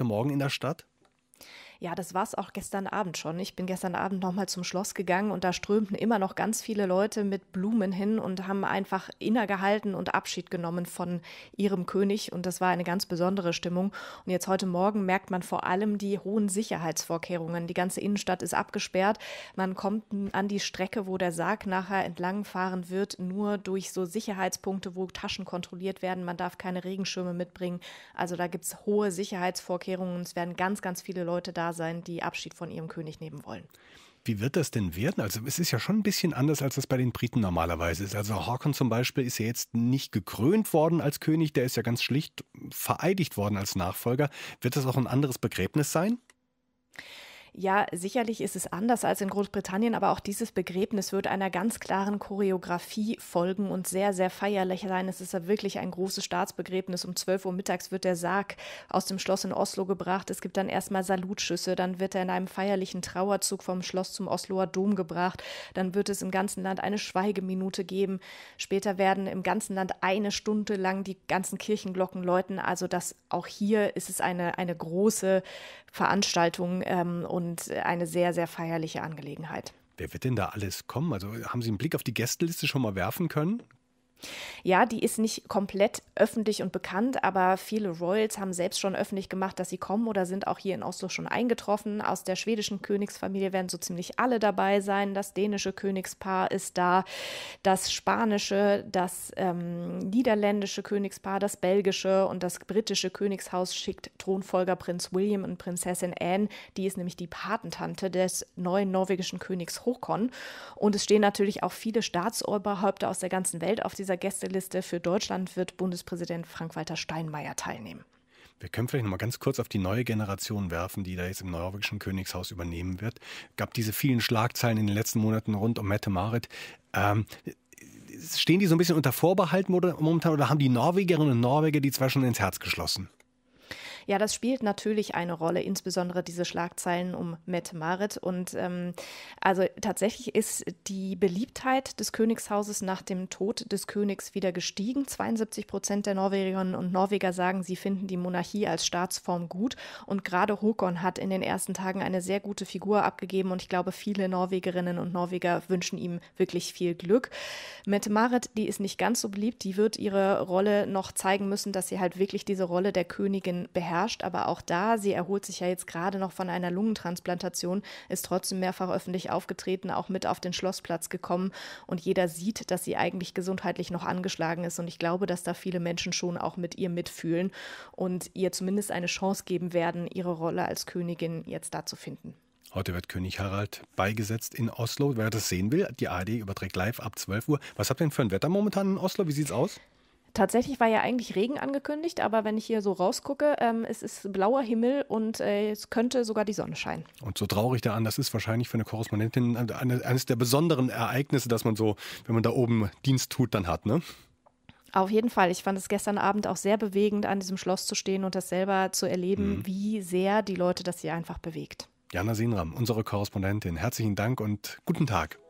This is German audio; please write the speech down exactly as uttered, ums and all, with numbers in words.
Morgen in der Stadt? Ja, das war es auch gestern Abend schon. Ich bin gestern Abend nochmal zum Schloss gegangen und da strömten immer noch ganz viele Leute mit Blumen hin und haben einfach innegehalten und Abschied genommen von ihrem König. Und das war eine ganz besondere Stimmung. Und jetzt heute Morgen merkt man vor allem die hohen Sicherheitsvorkehrungen. Die ganze Innenstadt ist abgesperrt. Man kommt an die Strecke, wo der Sarg nachher entlangfahren wird, nur durch so Sicherheitspunkte, wo Taschen kontrolliert werden. Man darf keine Regenschirme mitbringen. Also da gibt es hohe Sicherheitsvorkehrungen. Es werden ganz, ganz viele Leute da sein, die Abschied von ihrem König nehmen wollen. Wie wird das denn werden? Also es ist ja schon ein bisschen anders, als das bei den Briten normalerweise ist. Also Haakon zum Beispiel ist ja jetzt nicht gekrönt worden als König, der ist ja ganz schlicht vereidigt worden als Nachfolger. Wird das auch ein anderes Begräbnis sein? Ja, sicherlich ist es anders als in Großbritannien, aber auch dieses Begräbnis wird einer ganz klaren Choreografie folgen und sehr, sehr feierlich sein. Es ist ja wirklich ein großes Staatsbegräbnis. Um zwölf Uhr mittags wird der Sarg aus dem Schloss in Oslo gebracht. Es gibt dann erstmal Salutschüsse, dann wird er in einem feierlichen Trauerzug vom Schloss zum Osloer Dom gebracht. Dann wird es im ganzen Land eine Schweigeminute geben. Später werden im ganzen Land eine Stunde lang die ganzen Kirchenglocken läuten. Also das, auch hier ist es eine, eine große Veranstaltung ähm, und eine sehr, sehr feierliche Angelegenheit. Wer wird denn da alles kommen? Also haben Sie einen Blick auf die Gästeliste schon mal werfen können? Ja, die ist nicht komplett öffentlich und bekannt, aber viele Royals haben selbst schon öffentlich gemacht, dass sie kommen oder sind auch hier in Oslo schon eingetroffen. Aus der schwedischen Königsfamilie werden so ziemlich alle dabei sein. Das dänische Königspaar ist da, das spanische, das ähm, niederländische Königspaar, das belgische und das britische Königshaus schickt Thronfolger Prinz William und Prinzessin Anne. Die ist nämlich die Patentante des neuen norwegischen Königs Håkon. Und es stehen natürlich auch viele Staatsoberhäupter aus der ganzen Welt auf dieser Gästeliste. Für Deutschland wird Bundespräsident Frank-Walter Steinmeier teilnehmen. Wir können vielleicht noch mal ganz kurz auf die neue Generation werfen, die da jetzt im norwegischen Königshaus übernehmen wird. Es gab diese vielen Schlagzeilen in den letzten Monaten rund um Mette-Marit. Ähm, stehen die so ein bisschen unter Vorbehalt momentan oder haben die Norwegerinnen und Norweger die zwar schon ins Herz geschlossen? Ja, das spielt natürlich eine Rolle, insbesondere diese Schlagzeilen um Mette-Marit. Und ähm, also tatsächlich ist die Beliebtheit des Königshauses nach dem Tod des Königs wieder gestiegen. zweiundsiebzig Prozent der Norwegerinnen und Norweger sagen, sie finden die Monarchie als Staatsform gut. Und gerade Håkon hat in den ersten Tagen eine sehr gute Figur abgegeben. Und ich glaube, viele Norwegerinnen und Norweger wünschen ihm wirklich viel Glück. Mette-Marit, die ist nicht ganz so beliebt. Die wird ihre Rolle noch zeigen müssen, dass sie halt wirklich diese Rolle der Königin beherrscht. Aber auch da, sie erholt sich ja jetzt gerade noch von einer Lungentransplantation, ist trotzdem mehrfach öffentlich aufgetreten, auch mit auf den Schlossplatz gekommen. Und jeder sieht, dass sie eigentlich gesundheitlich noch angeschlagen ist. Und ich glaube, dass da viele Menschen schon auch mit ihr mitfühlen und ihr zumindest eine Chance geben werden, ihre Rolle als Königin jetzt da zu finden. Heute wird König Harald beigesetzt in Oslo. Wer das sehen will, die A R D überträgt live ab zwölf Uhr. Was habt ihr denn für ein Wetter momentan in Oslo? Wie sieht's aus? Tatsächlich war ja eigentlich Regen angekündigt, aber wenn ich hier so rausgucke, ähm, es ist blauer Himmel und äh, es könnte sogar die Sonne scheinen. Und so traurig der Anlass ist wahrscheinlich für eine Korrespondentin eine, eines der besonderen Ereignisse, dass man so, wenn man da oben Dienst tut, dann hat, ne? Auf jeden Fall. Ich fand es gestern Abend auch sehr bewegend, an diesem Schloss zu stehen und das selber zu erleben, mhm. wie sehr die Leute das hier einfach bewegt. Jana Sinram, unsere Korrespondentin. Herzlichen Dank und guten Tag.